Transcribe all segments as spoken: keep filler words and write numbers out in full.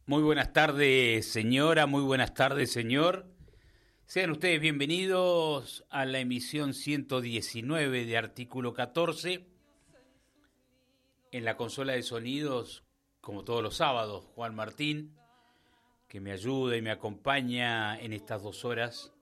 Muy buenas tardes, señora, muy buenas tardes, señor. Sean ustedes bienvenidos a la emisión ciento diecinueve de Artículo catorce. En la consola de sonidos, como todos los sábados, Juan Martín, que me ayuda y me acompaña en estas dos horas.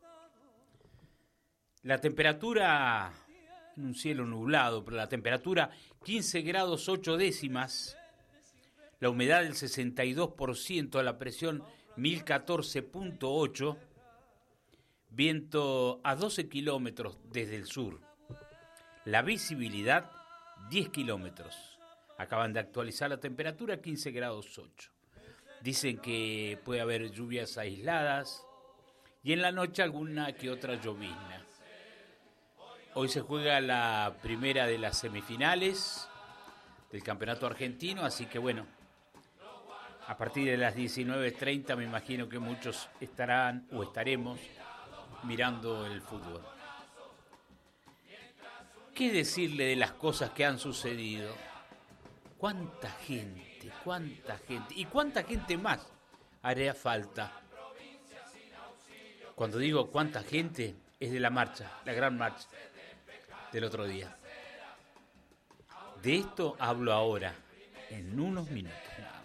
La temperatura, en un cielo nublado, pero la temperatura quince grados ocho décimas. La humedad del sesenta y dos por ciento, la presión mil catorce punto ocho, viento a doce kilómetros desde el sur, la visibilidad diez kilómetros. Acaban de actualizar la temperatura quince grados ocho. Dicen que puede haber lluvias aisladas y en la noche alguna que otra llovizna. Hoy se juega la primera de las semifinales del campeonato argentino, así que bueno, a partir de las diecinueve treinta me imagino que muchos estarán o estaremos mirando el fútbol. ¿Qué decirle de las cosas que han sucedido? ¿Cuánta gente? ¿Cuánta gente? ¿Y cuánta gente más haría falta? Cuando digo cuánta gente, es de la marcha, la gran marcha del otro día. De esto hablo ahora, en unos minutos.